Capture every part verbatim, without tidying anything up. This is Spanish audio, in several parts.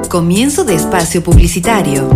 Comienzo de espacio publicitario.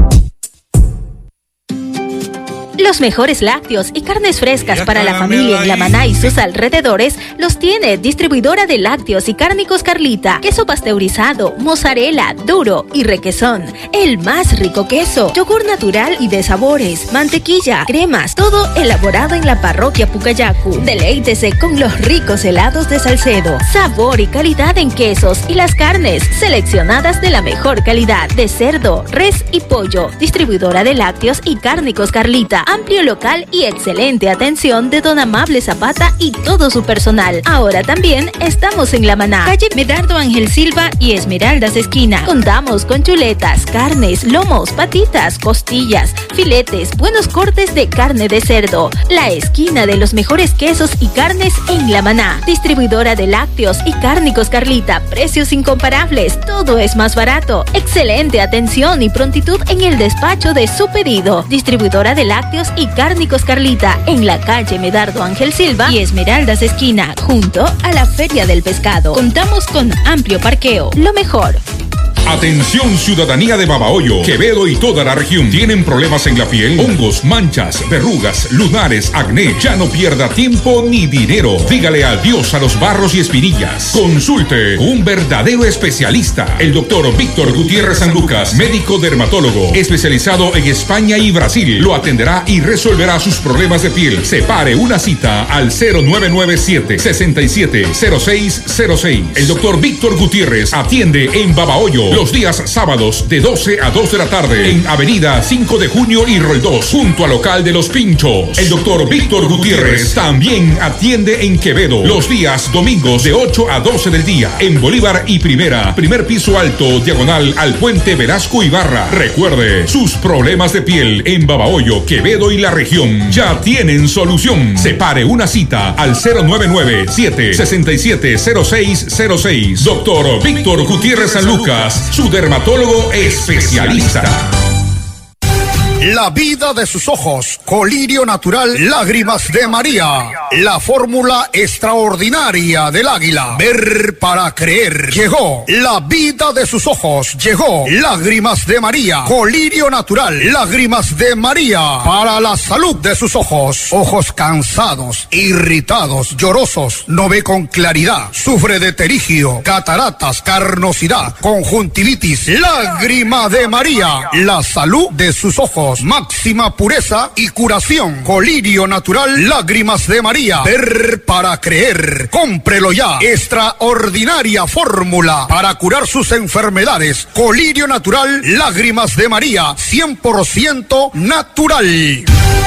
Los mejores lácteos y carnes frescas para la familia en La Maná y sus alrededores los tiene Distribuidora de Lácteos y Cárnicos Carlita. Queso pasteurizado, mozzarella, duro y requesón. El más rico queso. Yogur natural y de sabores. Mantequilla, cremas. Todo elaborado en la parroquia Pucayacu. Deleítese con los ricos helados de Salcedo. Sabor y calidad en quesos y las carnes seleccionadas de la mejor calidad. De cerdo, res y pollo. Distribuidora de Lácteos y Cárnicos Carlita. Amplio local y excelente atención de don Amable Zapata y todo su personal. Ahora también estamos en La Maná, calle Medardo Ángel Silva y Esmeraldas Esquina. Contamos con chuletas, carnes, lomos, patitas, costillas, filetes, buenos cortes de carne de cerdo. La esquina de los mejores quesos y carnes en La Maná. Distribuidora de Lácteos y Cárnicos Carlita. Precios incomparables. Todo es más barato. Excelente atención y prontitud en el despacho de su pedido. Distribuidora de Lácteos y Cárnicos Carlita, en la calle Medardo Ángel Silva y Esmeraldas Esquina, junto a la Feria del Pescado. Contamos con amplio parqueo. Lo mejor. Atención, ciudadanía de Babahoyo, Quevedo y toda la región. ¿Tienen problemas en la piel? Hongos, manchas, verrugas, lunares, acné. Ya no pierda tiempo ni dinero. Dígale adiós a los barros y espinillas. Consulte un verdadero especialista. El doctor Víctor Gutiérrez San Lucas, médico dermatólogo, especializado en España y Brasil. Lo atenderá y resolverá sus problemas de piel. Separe una cita al cero nueve nueve siete, seis siete cero seis cero seis. El doctor Víctor Gutiérrez atiende en Babahoyo los días sábados de doce a dos de la tarde en Avenida cinco de junio y Roldós, junto al local de Los Pinchos. El doctor Víctor Gutiérrez también atiende en Quevedo los días domingos de ocho a doce del día en Bolívar y Primera, primer piso alto, diagonal al puente Velasco Ibarra. Recuerde, sus problemas de piel en Babahoyo, Quevedo y la región ya tienen solución. Separe una cita al cero nueve nueve siete, seis siete cero seis cero seis. Doctor Víctor Gutiérrez San Lucas, su dermatólogo especialista. La vida de sus ojos, colirio natural, lágrimas de María. La fórmula extraordinaria del águila. Ver para creer. Llegó la vida de sus ojos. Llegó lágrimas de María. Colirio natural, lágrimas de María. Para la salud de sus ojos. Ojos cansados, irritados, llorosos, no ve con claridad. Sufre de terigio, cataratas, carnosidad, conjuntivitis. Lágrima de María. La salud de sus ojos. Máxima pureza y curación. Colirio natural, lágrimas de María. Ver para creer. Cómprelo ya. Extraordinaria fórmula para curar sus enfermedades. Colirio natural, lágrimas de María. cien por ciento natural.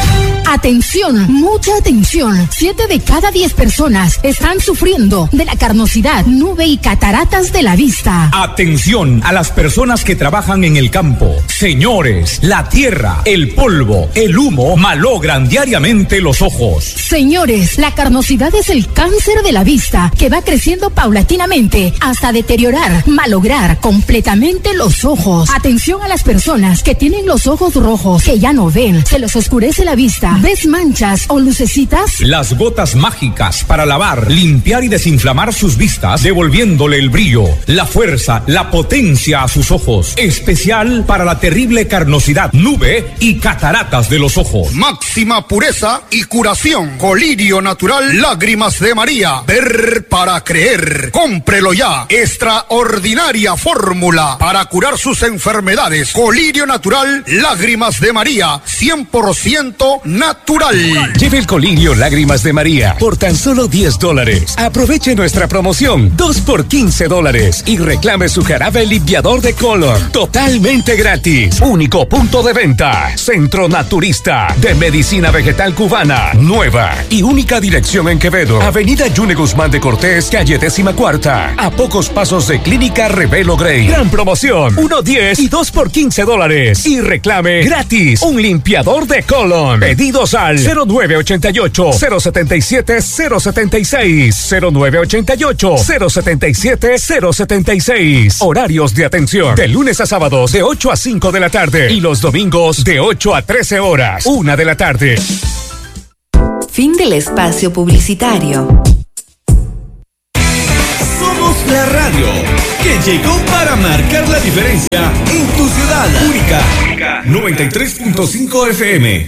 Atención, mucha atención. Siete de cada diez personas están sufriendo de la carnosidad, nube y cataratas de la vista. Atención a las personas que trabajan en el campo. Señores, la tierra, el polvo, el humo malogran diariamente los ojos. Señores, la carnosidad es el cáncer de la vista que va creciendo paulatinamente hasta deteriorar, malograr completamente los ojos. Atención a las personas que tienen los ojos rojos, que ya no ven, se les oscurece la vista. ¿Ves manchas o lucecitas? Las gotas mágicas para lavar, limpiar y desinflamar sus vistas, devolviéndole el brillo, la fuerza, la potencia a sus ojos. Especial para la terrible carnosidad, nube y cataratas de los ojos. Máxima pureza y curación. Colirio natural, lágrimas de María. Ver para creer. Cómprelo ya. Extraordinaria fórmula para curar sus enfermedades. Colirio natural, lágrimas de María. cien por ciento natural. Lleve el colirio Lágrimas de María por tan solo diez dólares. Aproveche nuestra promoción dos por quince dólares y reclame su jarabe limpiador de color totalmente gratis. Único punto de venta. Centro Naturista de Medicina Vegetal Cubana. Nueva y única dirección en Quevedo. Avenida Yune Guzmán de Cortés, calle décima cuarta. A pocos pasos de Clínica Revelo Grey. Gran promoción. uno diez y dos por quince dólares. Y reclame gratis un limpiador de color. Pedidos al cero nueve ochenta y ocho, cero setenta y siete, cero setenta y seis, cero nueve ochenta y ocho, cero setenta y siete, cero setenta y seis. Horarios de atención de lunes a sábados de ocho a cinco de la tarde y los domingos de ocho a trece horas, una de la tarde. Fin del espacio publicitario. Somos la radio que llegó para marcar la diferencia en tu ciudad. Única, Única. noventa y tres punto cinco F M.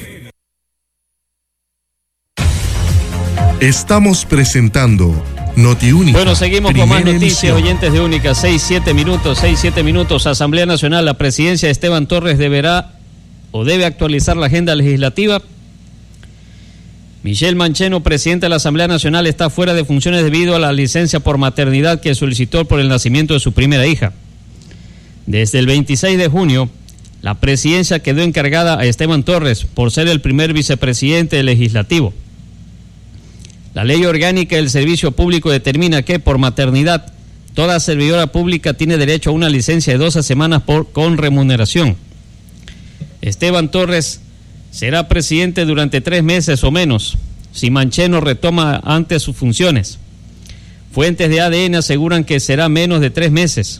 Estamos presentando NotiÚnica. Bueno, seguimos con más noticias, oyentes de Única. seis, siete minutos, seis, siete minutos. Asamblea Nacional, la presidencia de Esteban Torres deberá o debe actualizar la agenda legislativa. Michelle Mancheno, presidente de la Asamblea Nacional, está fuera de funciones debido a la licencia por maternidad que solicitó por el nacimiento de su primera hija. Desde el veintiséis de junio, la presidencia quedó encargada a Esteban Torres por ser el primer vicepresidente legislativo. La ley orgánica del servicio público determina que por maternidad toda servidora pública tiene derecho a una licencia de doce semanas por, con remuneración. Esteban Torres será presidente durante tres meses o menos si Mancheno retoma antes sus funciones. Fuentes de A D N aseguran que será menos de tres meses.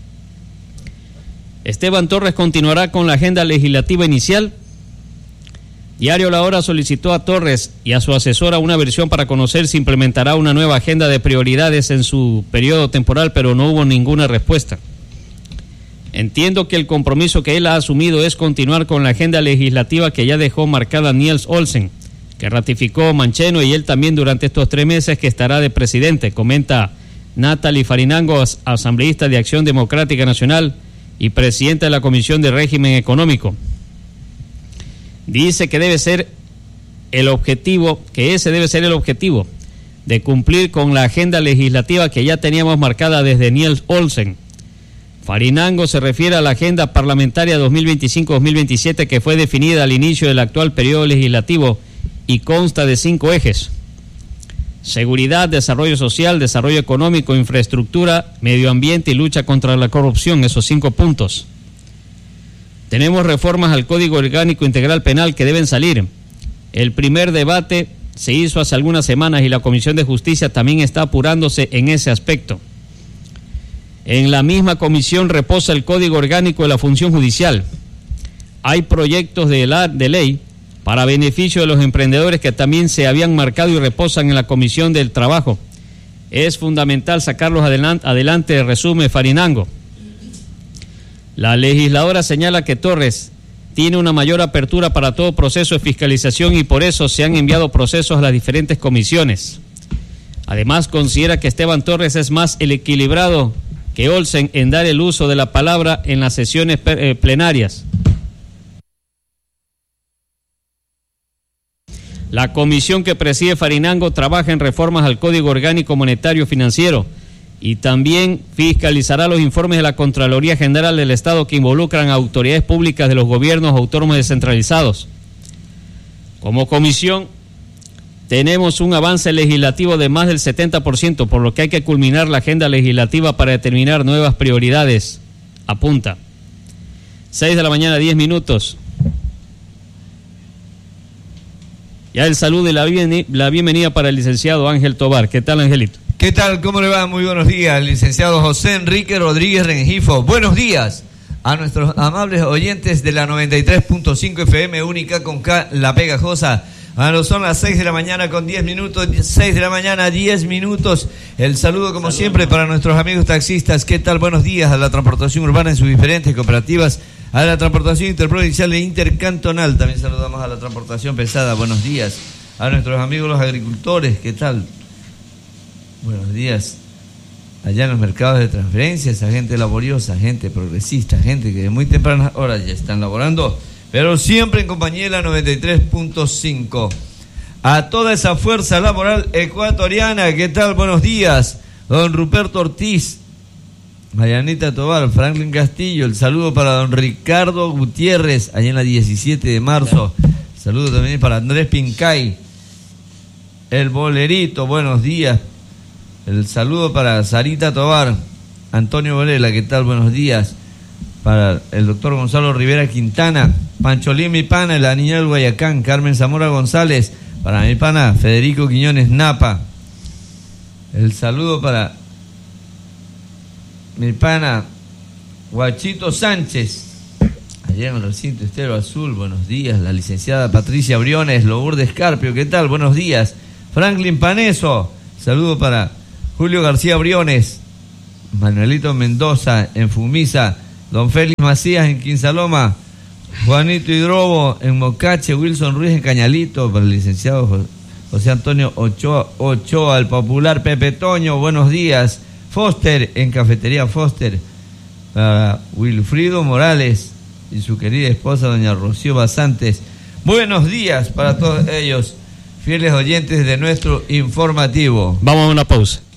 Esteban Torres continuará con la agenda legislativa inicial. Diario La Hora solicitó a Torres y a su asesora una versión para conocer si implementará una nueva agenda de prioridades en su periodo temporal, pero no hubo ninguna respuesta. Entiendo que el compromiso que él ha asumido es continuar con la agenda legislativa que ya dejó marcada Niels Olsen, que ratificó Mancheno, y él también durante estos tres meses que estará de presidente, comenta Natalie Farinango, asambleísta de Acción Democrática Nacional y presidenta de la Comisión de Régimen Económico. Dice que debe ser el objetivo, que ese debe ser el objetivo de cumplir con la agenda legislativa que ya teníamos marcada desde Niels Olsen. Farinango se refiere a la agenda parlamentaria dos mil veinticinco a dos mil veintisiete que fue definida al inicio del actual periodo legislativo y consta de cinco ejes: seguridad, desarrollo social, desarrollo económico, infraestructura, medio ambiente y lucha contra la corrupción, esos cinco puntos. Tenemos reformas al Código Orgánico Integral Penal que deben salir. El primer debate se hizo hace algunas semanas y la Comisión de Justicia también está apurándose en ese aspecto. En la misma comisión reposa el Código Orgánico de la Función Judicial. Hay proyectos de, la, de ley para beneficio de los emprendedores que también se habían marcado y reposan en la Comisión del Trabajo. Es fundamental sacarlos adelante, adelante, resume Farinango. La legisladora señala que Torres tiene una mayor apertura para todo proceso de fiscalización y por eso se han enviado procesos a las diferentes comisiones. Además, considera que Esteban Torres es más el equilibrado que Olsen en dar el uso de la palabra en las sesiones plenarias. La comisión que preside Farinango trabaja en reformas al Código Orgánico Monetario Financiero y también fiscalizará los informes de la Contraloría General del Estado que involucran a autoridades públicas de los gobiernos autónomos descentralizados. Como comisión, tenemos un avance legislativo de más del setenta por ciento, por lo que hay que culminar la agenda legislativa para determinar nuevas prioridades, apunta. seis de la mañana, diez minutos. Ya el saludo y la, bien, la bienvenida para el licenciado Ángel Tobar. ¿Qué tal, Angelito? ¿Qué tal? ¿Cómo le va? Muy buenos días, licenciado José Enrique Rodríguez Rengifo. Buenos días a nuestros amables oyentes de la noventa y tres punto cinco F M Única con K, La Pegajosa. Ahora son las seis de la mañana con diez minutos, seis de la mañana, diez minutos. El saludo como Saludos. siempre para nuestros amigos taxistas. ¿Qué tal? Buenos días a la transportación urbana en sus diferentes cooperativas, a la transportación interprovincial e intercantonal. También saludamos a la transportación pesada. Buenos días a nuestros amigos los agricultores. ¿Qué tal? Buenos días allá en los mercados de transferencias, a gente laboriosa, gente progresista, gente que de muy tempranas horas ya están laborando, pero siempre en compañía de la noventa y tres punto cinco. A toda esa fuerza laboral ecuatoriana, ¿qué tal? Buenos días, don Ruperto Ortiz, Marianita Tobar, Franklin Castillo. El saludo para don Ricardo Gutiérrez, allá en la diecisiete de marzo. El saludo también para Andrés Pincay, el bolerito, buenos días. El saludo para Sarita Tobar, Antonio Bolela, ¿qué tal? Buenos días. Para el doctor Gonzalo Rivera Quintana, Pancholín, mi pana, la niña del Guayacán, Carmen Zamora González, para mi pana Federico Quiñones Napa. El saludo para mi pana Guachito Sánchez, allá en el recinto Estero Azul. Buenos días. La licenciada Patricia Briones, Lourdes Carpio, ¿qué tal? Buenos días. Franklin Paneso, saludo para Julio García Briones, Manuelito Mendoza en Fumisa, don Félix Macías en Quinsaloma, Juanito Hidrobo en Mocache, Wilson Ruiz en Cañalito, para el licenciado José Antonio Ochoa, Ochoa, el popular Pepe Toño, buenos días. Foster en Cafetería Foster, para Wilfrido Morales y su querida esposa doña Rocío Basantes. Buenos días para todos ellos, fieles oyentes de nuestro informativo. Vamos a una pausa.